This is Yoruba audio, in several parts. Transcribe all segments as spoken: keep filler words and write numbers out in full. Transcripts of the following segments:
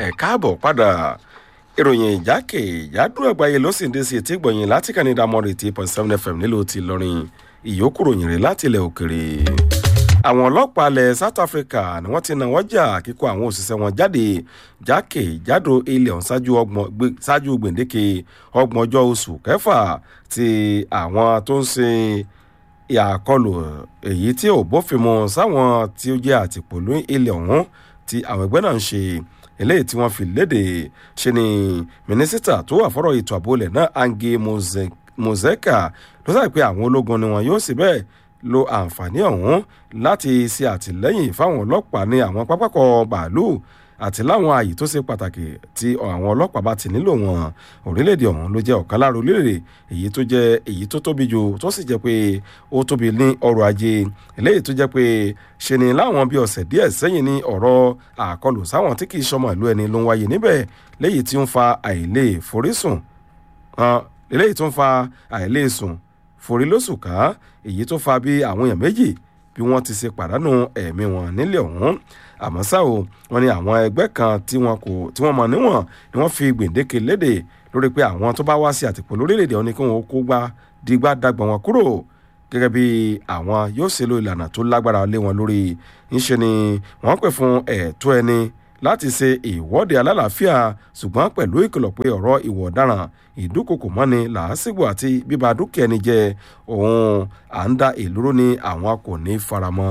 ẹ káàbọ̀ padà ìròyìn ìjákèjádò àgbáyé ló sì ń dé sí etí gbọ̀nyìn láti Canada mọ́rì tí point seven fm nílùú ti Ìlọrin ìyókù ròyìn rẹ̀ láti ilẹ̀ òkèrè. àwọn ọlọ́pàá ilẹ̀ South Africa ni wọ́n ti náwó jà kíkó àwọn òṣìṣẹ́ wọn jáde jákèjádò ilẹ̀ ọ̀hún ṣáájú gbèǹdéke ọgbọ̀n ọjọ́ oṣù kẹfà tí àwọn tó ń ṣe ìyàkọlù èyí tí ò bófin mu sáwọn tí ó jẹ́ àtìpó ní ilẹ̀ ọ̀hún tí àwọn ẹgbẹ́ náà ń ṣe eléyìí tí wọ́n fi léde ṣe ni mínísítà tó wà fọ́rọ̀ ètò ààbò ilẹ̀ náà Angie Mozeka ló sáré pé àwọn ológun ni wọn yóò sì bẹ́ẹ̀ lo àǹfààní ọ̀hún láti ṣe àtìlẹ́yìn fáwọn ọlọ́pàá ní àwọn pápákọ̀ bàálù àti láwọn ààyè tó ṣe pàtàkì tí àwọn ọlọ́pàá bá ti nílò wọn. orílẹ̀-èdè ọ̀hún ló jẹ́ ọ̀kan lára orílẹ̀-èdè èyí tó jẹ́ èyí tó tóbi jù tó sì jẹ́ pé ó tóbi ní ọrọ̀ ajé eléyìí tó jẹ́ pé ṣe ni láwọn bí ọ̀sẹ̀ díẹ̀ sẹ́yìn ní ọ̀rọ̀ àkọlù sáwọn tí kì í ṣọmọ ìlú ẹni ló ń wáyé níbẹ̀ léyìí tí ń fa àìlè forísùn eléyìí tó ń fa àìlè sùn forí lóṣù ká èyí tó fa bí àwọn èèyàn méjì bí wọ́n ti ṣe pàdánù ẹ̀mí wọn nílẹ̀ ọ̀hún. àmọ́ ṣá o wọ́n ní àwọn ẹgbẹ́ kan tí wọ́n kò tí wọ́n mọ̀ níwọ̀n ni wọ́n fi gbèǹdéke léde lórí pé àwọn tó bá wá sí àtìpó lórílẹ̀‐èdè ọ̀hún ni kí wọ́n kó gbá digbá dagbọ̀n wọn kúrò gẹ́gẹ́ bí àwọn yóò ṣe lo ìlànà tó lágbára lé wọn lórí. ńṣe ni wọ́n pè fún ẹ̀tọ́ ẹni láti ṣe ìwọ́de alálàáfíà ṣùgbọ́n pẹ̀lú ìkìlọ̀ pé ọ̀rọ̀ ìwà ọ̀daràn ìdúkokò mọ́ni làásìgbò àti bíba dúkìá ẹni jẹ́ òun à ń da ìlúró ni àwọn kò ní faramọ́.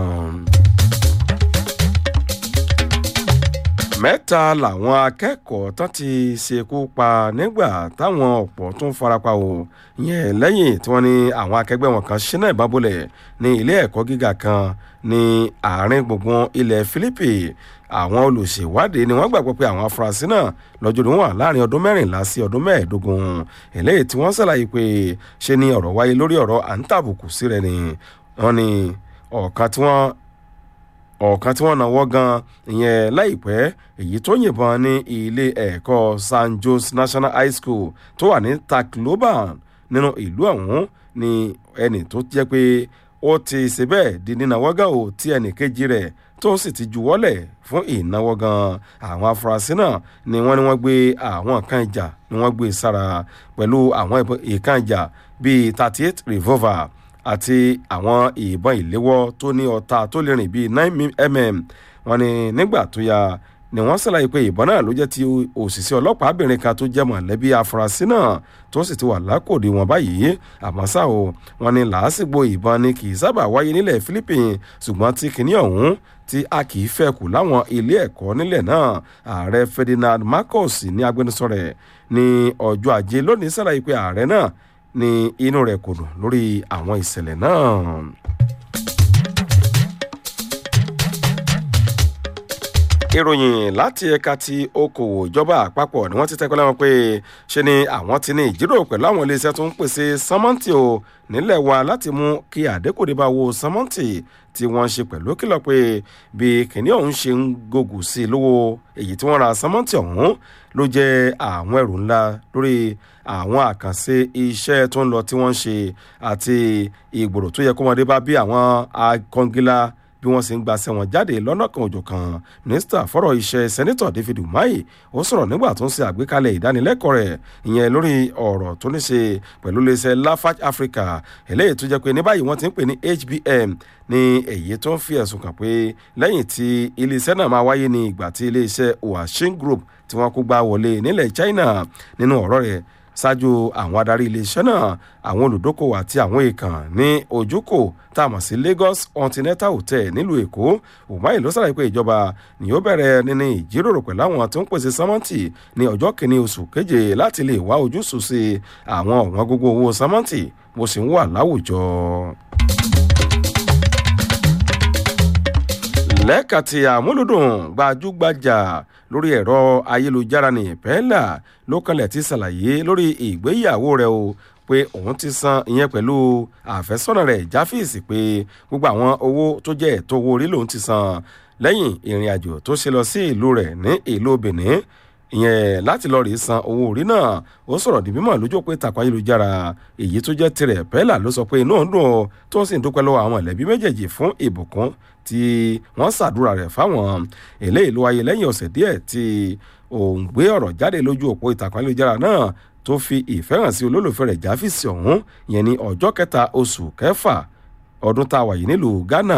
mẹ́ta làwọn akẹ́kọ̀ọ́ tán ti ṣekú pa nígbà táwọn ọ̀pọ̀ tún farapa o yẹn lẹ́yìn tí wọ́n ní àwọn akẹgbẹ́ wọn kan ṣínà ìbábolẹ̀ ní ilé ẹ̀kọ́ gíga kan ní àárín gbùngbùn ilẹ̀ Fílípì. àwọn olùṣèwádìí ni wọ́n gbàgbọ́ pé àwọn afurasí náà lọ́jọ́ wọn láàrin ọdún mẹ́rìnlá sí ọdún mẹ́ẹ̀ẹ́dógún eléyìí tí wọ́n ṣàlàyé pé ṣe ni ọ̀rọ̀ wáyé lórí ọ̀rọ̀ à ń tàbùkù sí rẹ̀ ni wọ́n ní ọ̀kan tí wọ́n ọ̀kan tí wọ́n náwó gan ìyẹn láìpẹ́ èyí tó yìnbọn ní ilé ẹ̀kọ́ San Jose National High School tó wà ní Tacloban nínú ìlú ọ̀hún ni ẹni tó jẹ́ pé ó ti ṣe bẹ́ẹ̀ di nínáwó gan o tí ẹnì kejì rẹ̀ tó sì ti juwọ́lẹ̀ fún ìnáwó gan. àwọn afurasí náà ni wọ́n ní wọ́n gbé àwọn nǹkan ìjà ni wọ́n gbé sára pẹ̀lú àwọn nǹkan ìjà bíi thirty eight revolver àti àwọn ìbọn ìléwọ́ tó ní ọta tó lè rìn bíi nine millimeter. wọ́n ní nígbà tó yá ni wọ́n ṣàlàyé pé ìbọn náà ló jẹ́ ti òṣìṣẹ́ ọlọ́pàábìnrin kan tó jẹ́ mọ̀lẹ́bí afurasí náà tó sì ti wà lákòdì wọn báyìí. àmọ́ ṣá o wọ́n ní làásìgbò ìbọn ni kì í sábà wáyé nílẹ̀ Philippines ṣùgbọ́n tí kìíní ọ̀hún tí a kì í fẹ́ kù láwọn ilé ẹ̀kọ́ nílẹ̀ náà. ààrẹ Ferdinand Marcos ní agbẹnusọ rẹ̀ ní ọjọ́ ajé lónìí ṣàlàyé pé ààrẹ náà ní inú rẹ̀ kò dùn lórí àwọn ìṣẹ̀lẹ̀ náà. ìròyìn láti ẹ̀ka ti okòwò ìjọba àpapọ̀ ni wọ́n ti tẹ́kọ̀ lẹ́wọ̀n pé ṣe ni àwọn ti ní ìjíròrò pẹ̀lú àwọn iléeṣẹ́ tó ń pèsè sẹ́mọ́ǹtì o nílẹ̀ wa láti mú kí àdékòdé bá wo sẹ́mọ́ǹtì tí wọ́n ṣe pẹ̀lú kìlọ̀ pé bí kìnní ọ̀hún ṣe ń gògù sí i lówó èyí tí wọ́n ra sẹ́mọ́ǹtì ọ̀hún ló jẹ́ àwọn ẹrù ńlá lórí àwọn àkànṣe iṣẹ́ tó ń lọ tí wọ́n ń ṣe àti ìgbòrò tó yẹ kó wọn dé bá bí àwọn akọ́ngilá bí wọ́n sì ń gbaṣẹ́ wọn jáde lọ́nà kan òjò kan. mínísítà fọ́rọ̀ iṣẹ́ sẹ́nitọ̀ David Umahi ó sọ̀rọ̀ nígbà tó ń ṣe àgbékalẹ̀ ìdánilẹ́kọ̀ọ́ rẹ̀ ìyẹn lórí ọ̀rọ̀ tó ní ṣe pẹ̀lú iléeṣẹ́ Lafarge Africa eléyìí tó jẹ́ pé ní báyìí wọ́n ti ń pè ní H B M ní èyí tó ń fi ẹ̀sùn kàn pé lẹ́yìn tí iléeṣẹ́ náà máa wáyé ní ìgbà tí iléeṣẹ́ Huaxin Group tí wọ́n kó gbá wọlé nílẹ̀ China. nínú ọ̀rọ̀ rẹ̀ ṣáájú àwọn adarí iléeṣẹ́ náà àwọn olùdókòwò àti àwọn èèkàn ní ojúkò tá a mọ̀ sí Lagos Continental Hotel nílùú Èkó. Umahi ló ṣàlàyé pé ìjọba ni yóò bẹ̀rẹ̀ nínú ìjíròrò pẹ̀lú àwọn tó ń pèsè sẹ́mọ́ǹtì ní ọjọ́ kìíní oṣù keje láti lè wá ojúṣù sí àwọn ọ̀wọ́n gógó owó sẹ́mọ́ǹtì bó sì ń wà láwùjọ. lẹ́ka ti àmúlùdùn gbajúgbajà lórí ẹ̀rọ ayélujára ní Pẹ́lá ló kanlẹ̀ ti ṣàlàyé lórí ìgbéyàwó rẹ̀ o pé òun ti san ìyẹn pẹ̀lú àfẹ́sọ́nà rẹ̀ Jáfíìsì pé gbogbo àwọn owó tó jẹ́ ẹ̀tọ́ owó orí lòun ti san lẹ́yìn ìrìn àjò tó ṣe lọ sí ìlú rẹ̀ ní ìlú Benin ìyẹn láti lọ rèé san owó orí náà. Ó sọ̀rọ̀ di mímọ̀ lójú òpó ìtàkùn ayélujára èyí tó jẹ́ tirẹ̀. Pẹ́lá ló sọ pé inú òun dùn tó sì ń dúpẹ́ lọ́wọ́ àwọn ẹlẹ́bí méjèèjì fún ìbùkún tí wọ́n ṣàdúrà rẹ̀ fáwọn. Eléyìí ló wáyé lẹ́yìn ọ̀sẹ̀ díẹ̀ tí òun gbé ọ̀rọ̀ jáde lójú òpó ìtàkùn ayélujára náà tó fi ìfẹ́ hàn sí olólùfẹ́ rẹ̀ Jáfísì ọ̀hún ìyẹn ní ọjọ́ kẹta oṣù kẹfà ọdún tá a wà yìí nílùú Ghana.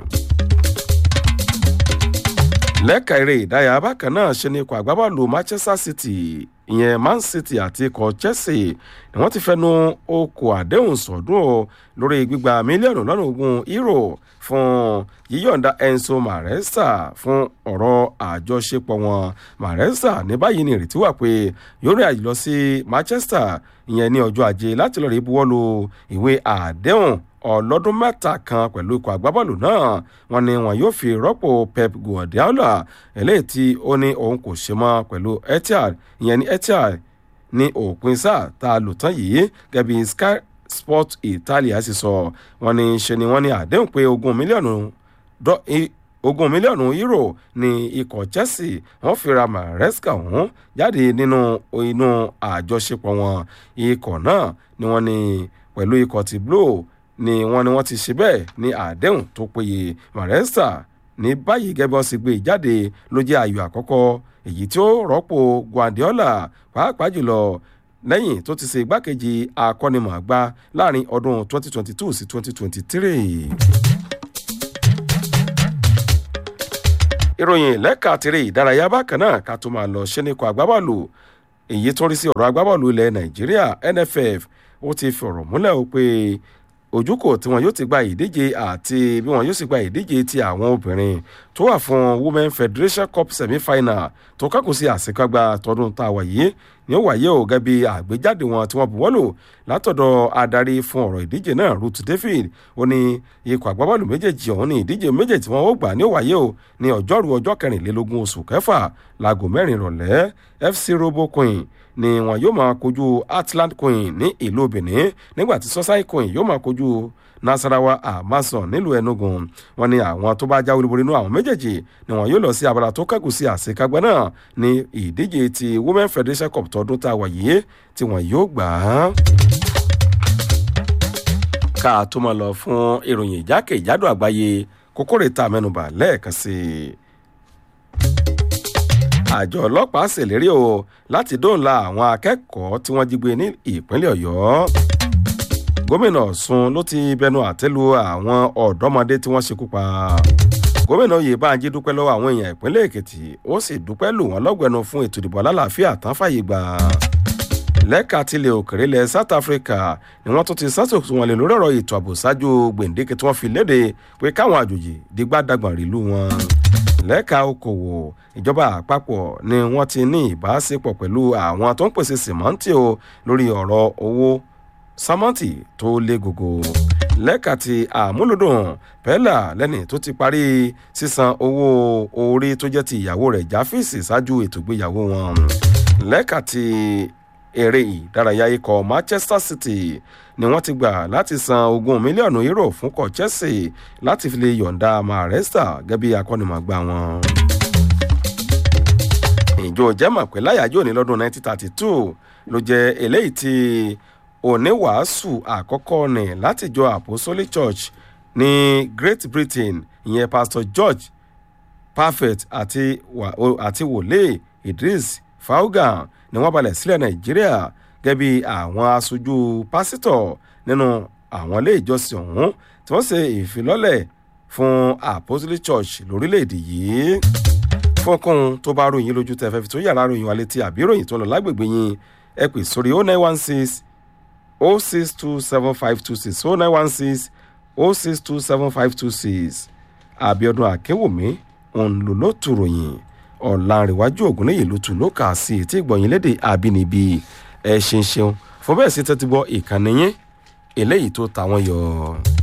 Lẹ́ka eré ìdárayá bákan náà ṣe ni ikọ̀ àgbábọ́ọ̀lù Manchester City ìyẹn Man City àti ikọ̀ Chelsea ni wọ́n ti fẹnu okò àdéhùn sọ̀dún o lórí gbígba mílíọ̀nù lọ́nà ogún euro fún yíyọ̀ǹda Enzo Maresca fún ọ̀rọ̀ àjọṣepọ̀ wọn. Maresca ní báyìí ní ìrètí wà pé yóò rìn àjò lọ sí Manchester ìyẹn ní ọjọ́ ajé láti lọ́ọ́ rí buwọ́lu ìwé àdéhùn ọlọ́dún mẹ́ta kan pẹ̀lú ikọ̀ àgbábọ́ọ̀lù náà. Wọ́n ní wọn yóò fi rọ́pò Pep Guardiola eléyìí tí ó ní òun kò ṣe mọ́ pẹ̀lú Etihad ìyẹn ní Etihad ní òpin sáà tá a lò tán yìí gẹ́gẹ́ bí Sky Sport Italia sì sọ. Wọ́n ní ṣe ni wọ́n ní àdéhùn pé ogún mílíọ̀nù ogún mílíọ̀nù euro ní ikọ̀ Chelsea wọ́n fi ra Maresca ọ̀hún jáde nínú inú àjọṣepọ̀ wọn. Ikọ̀ náà ni wọ́n ní pẹ̀lú ikọ̀ ti Blue ni wọ́n ní wọ́n ti ṣe bẹ́ẹ̀ ní àdéhùn tó péye. Maresca ní báyìí gẹ́gẹ́ bí wọ́n sì gbé jáde ló jẹ́ ayò àkọ́kọ́ èyí tí ó rọ́pò Guardiola pàápàá jùlọ lẹ́yìn tó ti ṣe igbákejì akọ́nimọ̀ọ́gbá láàrin ọdún twenty twenty-two sí twenty twenty-three. Ìròyìn lẹ́ka tèrè ìdárayá bákan náà ká tó máa lọ ṣe ní ikọ̀ àgbábọ́ọ̀lù èyí tó rí sí ọ̀rọ̀ agbábọ́ọ̀lù ilẹ̀ Nàìjíríà N F F ó ti fi ọ̀rọ̀ múlẹ̀ o pé ojúkò tí wọn yóò ti gba ìdíje àti bí wọn yóò sì gba ìdíje ti àwọn obìnrin tó wà fún Women Federation Cup semi-final tó kákò sí àṣekágbá tọdún tá a wà yìí ni ó wáyé ò gẹ́gẹ́ bí àgbéjáde wọn tí wọ́n buwọ́lù látọ̀dọ̀ adarí fún ọ̀rọ̀ ìdíje náà Ruth David. Ó ní ikọ̀ àgbábọ́ọ̀lù méjèèjì ọ̀hún ní ìdíje méjèèjì tí wọ́n ó gbà ní ó wáyé ò ní ọjọ́rú ọjọ́ kẹrìnlélógún oṣù kẹfà láago mẹ́rin ìrọ̀lẹ́. F C Robo Queen ni wọn yóò máa kojú Atlant Queen ní ìlú Benin nígbàtí Sosai Queen yóò máa kojú Nasarawa Amazon nílùú Enugu. Wọ́n ní àwọn tó bá jáwé olúborí nínú àwọn méjèèjì ni wọn yóò lọ sí abala tó kẹ́kù sí àṣekágbá náà ní ìdíje ti Women Federation Cup tọdún tá a wà yìí tí wọn yóò gbà á. Ká tó máa lọ fún ìròyìn ìjákèjádò àgbáyé kókórè tá a mẹ́nubà lẹ́ẹ̀kan sí i. Àjọ ọlọ́pàá ṣèlérí o láti dóòlà àwọn akẹ́kọ̀ọ́ tí wọ́n jí gbé ní ìpínlẹ̀ Ọ̀yọ́. Gómìnà Ọ̀ṣun ló ti bẹnu àtẹ́lu àwọn ọ̀dọ́mọdé tí wọ́n ṣekú pa. Gómìnà Oyèbánjí dúpẹ́ lọ́wọ́ àwọn èèyàn ìpínlẹ̀ Èkìtì ó sì dúpẹ́ lù wọ́n lọ́gbẹ̀nu fún ètò ìdìbò alálàáfíà tán fàyè gbà. Lẹ́ka tilẹ̀ òkèrè lẹ̀ South Africa ni wọ́n tún ti sásòkò wọn lè lórí ọ̀rọ̀ ètò ààbò ṣáájú gbèǹdéke tí wọ́n fi léde pé káwọn àjòjì digbá dàgbọ̀n rìlú wọn. Lẹ́ka okòwò ìjọba àpapọ̀ ni wọ́n ti ní ìbáṣepọ̀ pẹ̀lú àwọn tó ń pèsè sìmọ́ǹtì o lórí ọ̀rọ̀ owó sámọ́ǹtì tó lé gògó. Lẹ́ka ti àmúlòdùn Pẹ́lá lẹ́ni tó ti parí sísan owó orí tó jẹ́ ti ìyàwó rẹ̀ Jáfísì ṣáájú ètò ìgbéyàwó wọn. Lẹ́ka ti eré ìdárayá ikọ̀ Manchester City ni wọ́n ti gbà láti san ogún mílíọ̀nù euro fún ikọ̀ Chelsea láti fi lè yọ̀ǹda Maresca gẹ́gẹ́ bí akọ́nimọ̀ọ́gbá wọn. Ìjọ jẹ́mọ̀ pé láyàjọ́ ní lọ́dún nineteen thirty-two ló jẹ́ eléyìí tí oníwàásù àkọ́kọ́ ní láti jọ Apostolic Church ní Great Britain ìyẹn Pastor George Parfait àti àti wòlé Idris Faugan ni wọ́n balẹ̀ sílẹ̀ Nàìjíríà gẹ́gẹ́ bí àwọn aṣojú pásítọ̀ nínú àwọn ilé ìjọsìn ọ̀hún tí wọ́n ṣe ìfilọ́lẹ̀ fún Apostolic Church lórílẹ̀‐èdè yìí. Fún ọkùnrin tó bá ròyìn lójú tẹ́ fẹ́ fi tó yàrá ròyìn wa létí àbí ròyìn tó lọ lágbègbè yín ẹ pè sórí oh nine one six oh six two seven five two six oh nine one six oh six two seven five two six. Àbíọ́dún Akínwùmí òun ló ló tu ròyìn Ọ̀làǹrẹ̀wájú Ògúnníyì ló tu ló kà sí etí ìgbọ̀nyìn lédè àbínibí ẹ ṣeun ṣeun fún bẹ́ẹ̀ sí tẹ́tí gbọ́ ìkànnì yín eléyìí tó ta wọ́n yọ.